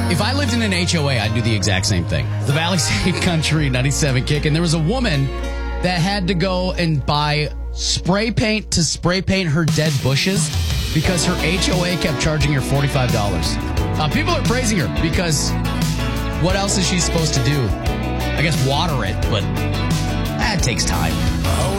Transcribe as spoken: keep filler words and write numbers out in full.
If I lived in an H O A, I'd do the exact same thing. The Valley State Country ninety-seven Kick, and there was a woman that had to go and buy spray paint to spray paint her dead bushes because her H O A kept charging her forty-five dollars. Uh, people are praising her because what else is she supposed to do? I guess water it, but that takes time.